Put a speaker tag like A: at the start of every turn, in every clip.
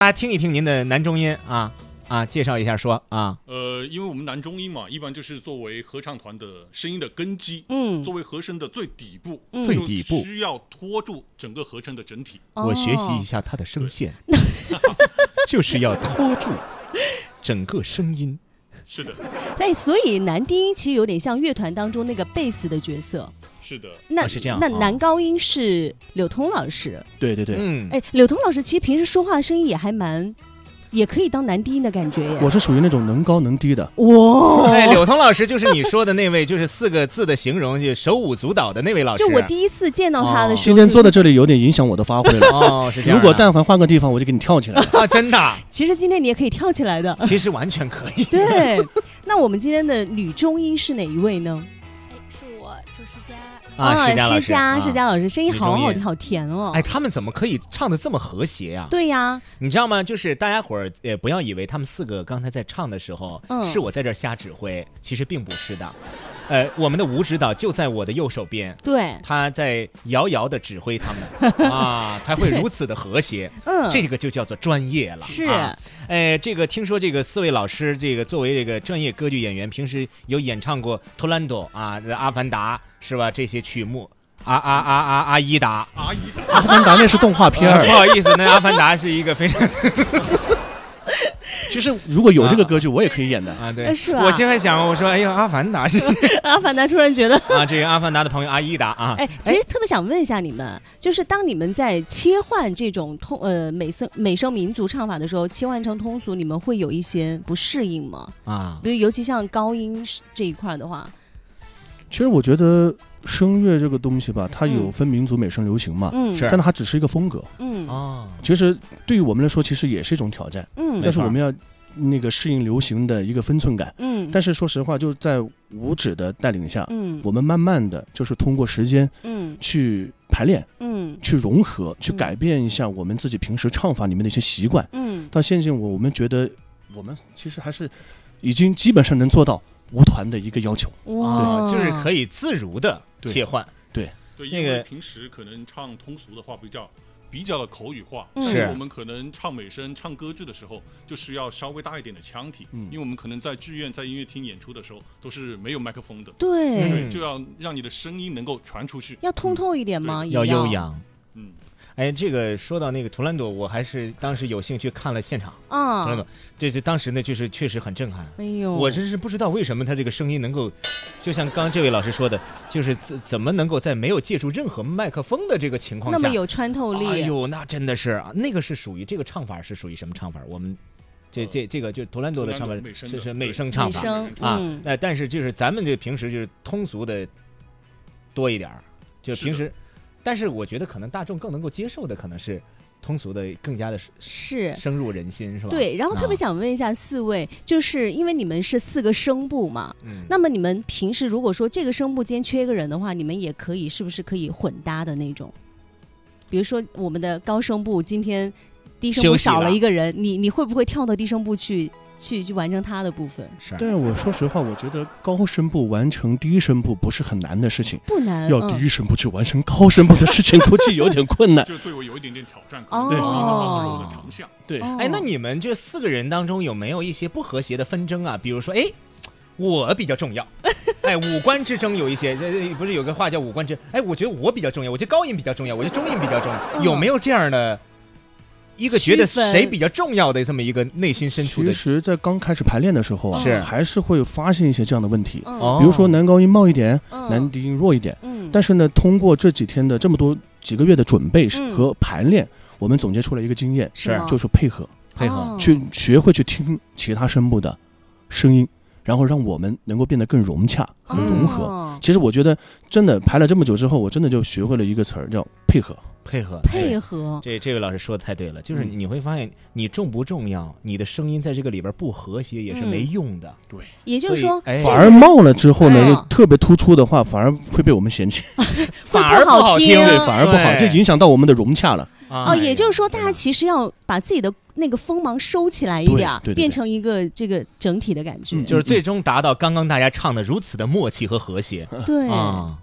A: 大家听一听您的男中音介绍一下说啊。
B: 因为我们男中音嘛，一般就是作为合唱团的声音的根基，作为和声的最底部，
A: 最底部
B: 需要拖住整个合成的整体。
A: 我学习一下他的声线，就是要拖住整个声音。
B: 是的，
C: 哎，所以男低音其实有点像乐团当中那个贝斯的角色。
B: 是的，
C: 那
A: 是这样。
C: 那男高音是柳通老师。
D: 对对对，
C: 哎，柳通老师其实平时说话的声音也可以当男低音的感觉耶。
D: 我是属于那种能高能低的。
C: 哇，
A: 哎，柳通老师就是你说的那位，就是4个字的形容，就手舞足蹈的那位老师。
C: 就我第一次见到他的时候，
D: 今天坐在这里有点影响我的发挥了。
A: 哦，是这样。
D: 如果但凡换个地方，我就给你跳起来
A: 啊！真的。
C: 其实今天你也可以跳起来的。
A: 其实完全可以。
C: 对，那我们今天的女中音是哪一位呢？
E: 是我，朱诗佳。
C: 诗佳老师声音好好听，好甜哦。
A: 哎，他们怎么可以唱得这么和谐呀？
C: 对呀，
A: 你知道吗？就是大家伙儿也不要以为他们4个刚才在唱的时候，是我在这儿瞎指挥，其实并不是的。我们的吴指导就在我的右手边，
C: 对，
A: 他在遥遥的指挥他们才会如此的和谐。这个就叫做专业了。
C: 是，
A: 这个听说这个4位老师，这个作为这个专业歌剧演员，平时有演唱过《托兰多》阿凡达》是吧？这些曲目。阿依达，
D: 阿凡达那是动画片
A: 不好意思，那阿凡达是一个非常。
D: 其实如果有这个歌剧，我也可以演的
A: 对，
C: 是吧？
A: 我现在想，我说，哎呦，阿凡达是
C: 阿凡达，突然觉得
A: 这个阿凡达的朋友阿依达
C: 其实特别想问一下你们，就是当你们在切换这种美声民族唱法的时候，切换成通俗，你们会有一些不适应吗？比如尤其像高音这一块的话。
D: 其实我觉得声乐这个东西吧，它有分民族、美声、流行嘛，但它只是一个风格，其实对于我们来说，其实也是一种挑战，但是我们要那个适应流行的一个分寸感，但是说实话，就在吴指的带领下，我们慢慢的就是通过时间，去排练，去融合，去改变一下我们自己平时唱法里面的一些习惯，到现在我们觉得我们其实还是已经基本上能做到舞团的一个要求，
A: 就是可以自如的切换，
B: 对，因为平时可能唱通俗的话比较的口语化，但是我们可能唱美声、唱歌剧的时候，就需要稍微大一点的腔体，因为我们可能在剧院、在音乐厅演出的时候都是没有麦克风的，
C: 对，
B: 就要让你的声音能够传出去，
C: 要通透一点吗？
A: 要悠扬，这个说到那个图兰朵，我还是当图有兴趣看了现场图兰朵，这当时呢就是确实很震撼。
C: 哎呦，
A: 我真是不知道为什么他这个声音能够，就像刚刚这位老师说的，就是怎么能够在没有借助任何麦克风的这个情况下，
C: 那么有穿透力。
A: 哎呦，那真的是那个是属于这个唱法是属于什么唱法？我们这个就图兰朵的唱法是美声唱法但是就是咱们这平时就是通俗的多一点，就平时。但是我觉得可能大众更能够接受的可能是通俗的，更加的是深入人心，是吧？
C: 对，然后特别想问一下4位，就是因为你们是4个声部嘛，那么你们平时如果说这个声部间缺一个人的话，你们也可以是不是可以混搭的那种？比如说我们的高声部今天低声部少了一个人，你会不会跳到低声部去完成他的部分？
D: 但是我说实话，我觉得高声部完成低声部不是很难的事情，
C: 不难。
D: 要低声部去完成高声部的事情，估计有点困难。
B: 就对我有一点点挑战，可能对我的强项。
D: 对，
A: 那你们这4个人当中有没有一些不和谐的纷争啊？比如说，我比较重要，五官之争有一些，不是有个话叫五官之，我觉得我比较重要，我觉得高音比较重要，我觉得中音比较重要，有没有这样的？一个觉得谁比较重要的这么一个内心深处的，
D: 其实在刚开始排练的时候还是会发现一些这样的问题，
C: 比
D: 如说男高音冒一点，男低音弱一点，但是呢，通过这几天的这么多几个月的准备和排练，我们总结出来一个经验，就是配合，去学会去听其他声部的声音，然后让我们能够变得更融洽和融合。其实我觉得真的排了这么久之后，我真的就学会了一个词儿，叫配合。
A: 这位老师说的太对了，就是你会发现你重不重要，你的声音在这个里边不和谐也是没用的。
D: 对，
C: 也就是说，
D: 反而冒了之后呢，就特别突出的话，反而会被我们嫌弃，
A: 反而不好听，
D: 对，反而不好，这影响到我们的融洽了。
C: 也就是说，大家其实要把自己的那个锋芒收起来一点，变成一个这个整体的感觉，
A: 就是最终达到刚刚大家唱的如此的默契和和谐。
C: 对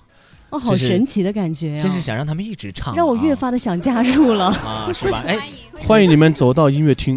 C: 哦，好神奇的感觉啊！
A: 真是想让他们一直唱，
C: 让我越发的想加入了
A: 啊，是吧？哎，
D: 欢迎你们走到音乐厅。